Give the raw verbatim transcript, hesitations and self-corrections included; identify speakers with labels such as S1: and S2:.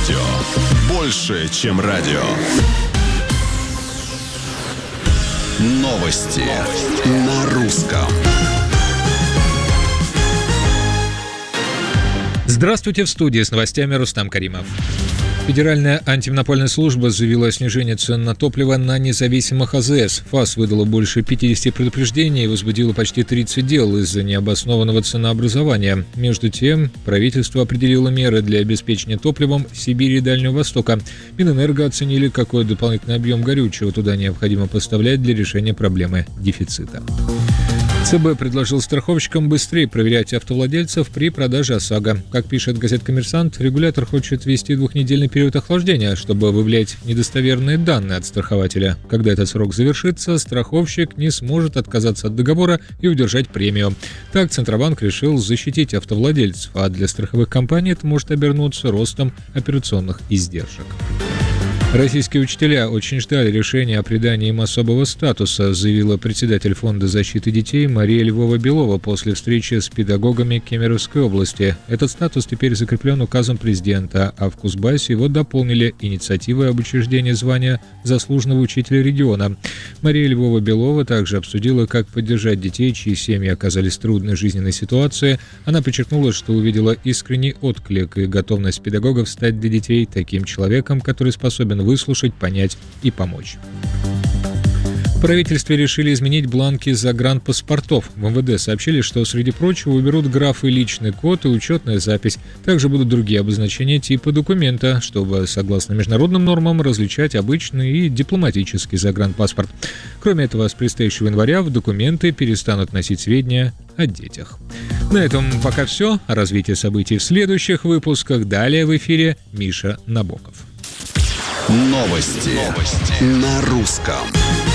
S1: Радио. Больше, чем радио. Новости на русском.
S2: Здравствуйте, в студии с новостями Рустам Каримов. Федеральная антимонопольная служба заявила о снижении цен на топливо на независимых АЗС. ФАС выдала больше пятидесяти предупреждений и возбудила почти тридцать дел из-за необоснованного ценообразования. Между тем, правительство определило меры для обеспечения топливом Сибири и Дальнего Востока. Минэнерго оценили, какой дополнительный объем горючего туда необходимо поставлять для решения проблемы дефицита. ЦБ предложил страховщикам быстрее проверять автовладельцев при продаже ОСАГО. Как пишет газета «Коммерсант», регулятор хочет ввести двухнедельный период охлаждения, чтобы выявлять недостоверные данные от страхователя. Когда этот срок завершится, страховщик не сможет отказаться от договора и удержать премию. Так Центробанк решил защитить автовладельцев, а для страховых компаний это может обернуться ростом операционных издержек. Российские учителя очень ждали решения о придании им особого статуса, заявила председатель Фонда защиты детей Мария Львова-Белова после встречи с педагогами Кемеровской области. Этот статус теперь закреплен указом президента, а в Кузбассе его дополнили инициативой об учреждении звания заслуженного учителя региона. Мария Львова-Белова также обсудила, как поддержать детей, чьи семьи оказались в трудной жизненной ситуации. Она подчеркнула, что увидела искренний отклик и готовность педагогов стать для детей таким человеком, который способен выслушать, понять и помочь. В правительстве решили изменить бланки загранпаспортов. В эм вэ дэ сообщили, что, среди прочего, уберут графы «личный код» и «учетная запись». Также будут другие обозначения типа документа, чтобы, согласно международным нормам, различать обычный и дипломатический загранпаспорт. Кроме этого, с предстоящего января в документы перестанут носить сведения о детях. На этом пока все. О развитии событий в следующих выпусках. Далее в эфире Миша Набоков.
S1: Новости, Новости. На русском.